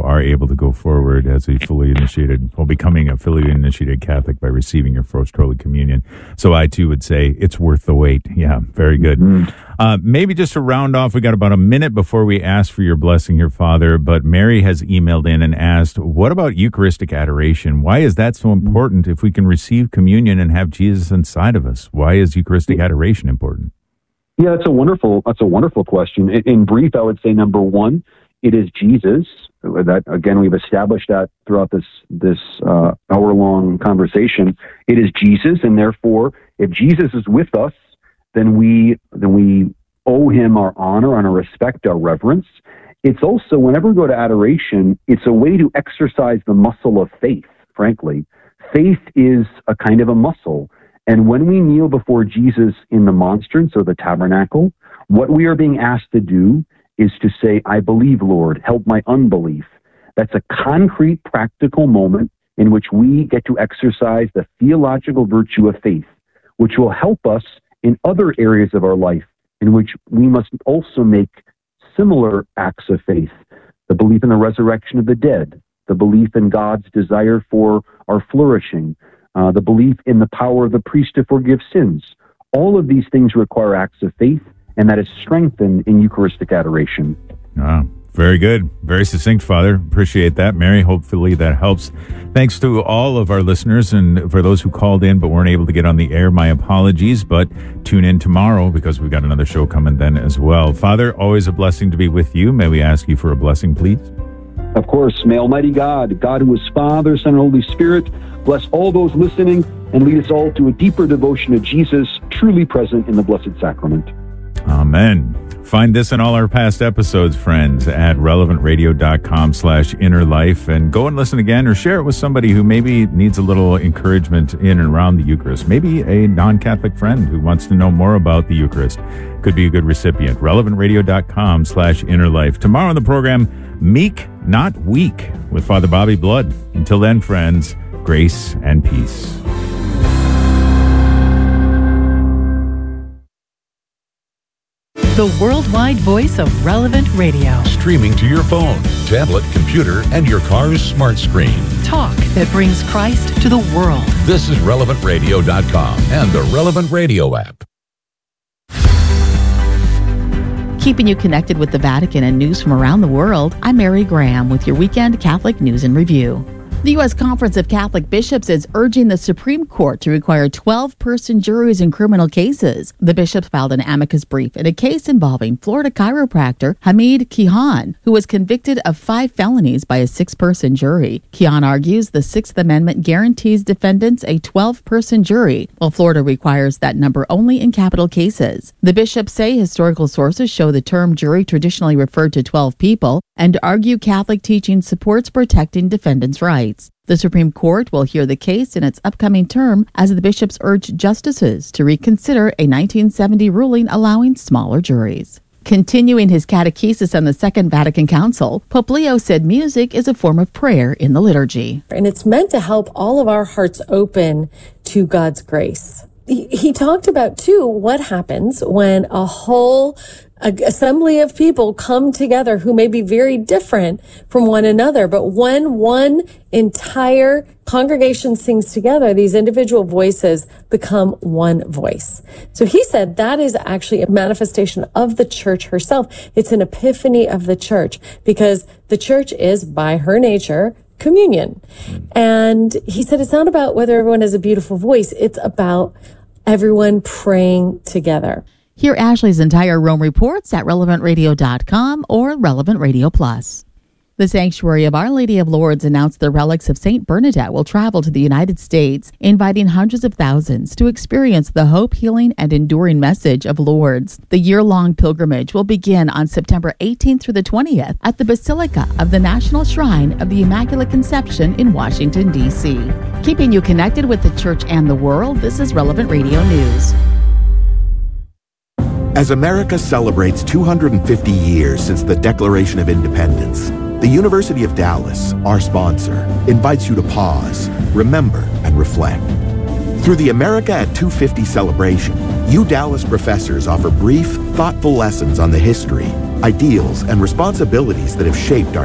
are able to go forward as a becoming a fully initiated Catholic by receiving your First Holy Communion. So I, too, would say it's worth the wait. Yeah, very good. Maybe just to round off, we got about a minute before we ask for your blessing here, Father, but Mary has emailed in and asked, what about Eucharistic adoration? Why is that so important if we can receive communion and have Jesus inside of us? Why is Eucharistic adoration important? Yeah, that's a wonderful question. In brief, I would say, number one, it is Jesus. That, again, we've established that throughout this hour-long conversation. It is Jesus, and therefore, if Jesus is with us, then we owe him our honor, our respect, our reverence. It's also, whenever we go to adoration, it's a way to exercise the muscle of faith, frankly. Faith is a kind of a muscle. And when we kneel before Jesus in the monstrance or the tabernacle, what we are being asked to do is to say, I believe, Lord, help my unbelief. That's a concrete, practical moment in which we get to exercise the theological virtue of faith, which will help us in other areas of our life in which we must also make similar acts of faith. The belief in the resurrection of the dead, the belief in God's desire for our flourishing, the belief in the power of the priest to forgive sins. All of these things require acts of faith, and that is strengthened in Eucharistic adoration. Very good. Very succinct, Father. Appreciate that. Mary, hopefully that helps. Thanks to all of our listeners, and for those who called in but weren't able to get on the air, my apologies, but tune in tomorrow because we've got another show coming then as well. Father, always a blessing to be with you. May we ask you for a blessing, please? Of course. May Almighty God, God who is Father, Son, and Holy Spirit, bless all those listening and lead us all to a deeper devotion to Jesus, truly present in the Blessed Sacrament. Amen. Find this and all our past episodes, friends, at relevantradio.com/innerlife, and go and listen again or share it with somebody who maybe needs a little encouragement in and around the Eucharist. Maybe a non-Catholic friend who wants to know more about the Eucharist could be a good recipient. relevantradio.com/innerlife. Tomorrow on the program, Meek, Not Weak, with Father Bobby Blood. Until then, friends, grace and peace. The worldwide voice of Relevant Radio. Streaming to your phone, tablet, computer, and your car's smart screen. Talk that brings Christ to the world. This is relevantradio.com and the Relevant Radio app. Keeping you connected with the Vatican and news from around the world, I'm Mary Graham with your weekend Catholic News and Review. The U.S. Conference of Catholic Bishops is urging the Supreme Court to require 12-person juries in criminal cases. The bishops filed an amicus brief in a case involving Florida chiropractor Hamid Kihan, who was convicted of 5 felonies by a 6-person jury. Kihan argues the Sixth Amendment guarantees defendants a 12-person jury, while Florida requires that number only in capital cases. The bishops say historical sources show the term jury traditionally referred to 12 people and argue Catholic teaching supports protecting defendants' rights. The Supreme Court will hear the case in its upcoming term as the bishops urge justices to reconsider a 1970 ruling allowing smaller juries. Continuing his catechesis on the Second Vatican Council, Pope Leo said music is a form of prayer in the liturgy. And it's meant to help all of our hearts open to God's grace. He talked about, too, what happens when a whole assembly of people come together who may be very different from one another. But when one entire congregation sings together, these individual voices become one voice. So he said that is actually a manifestation of the church herself. It's an epiphany of the church because the church is, by her nature, communion. And he said it's not about whether everyone has a beautiful voice. It's about everyone praying together. Hear Ashley's entire Rome reports at relevantradio.com or Relevant Radio Plus. The Sanctuary of Our Lady of Lourdes announced the relics of St. Bernadette will travel to the United States, inviting hundreds of thousands to experience the hope, healing, and enduring message of Lourdes. The year-long pilgrimage will begin on September 18th through the 20th at the Basilica of the National Shrine of the Immaculate Conception in Washington, D.C. Keeping you connected with the church and the world, this is Relevant Radio News. As America celebrates 250 years since the Declaration of Independence, the University of Dallas, our sponsor, invites you to pause, remember, and reflect. Through the America at 250 celebration, you Dallas professors offer brief, thoughtful lessons on the history, ideals, and responsibilities that have shaped our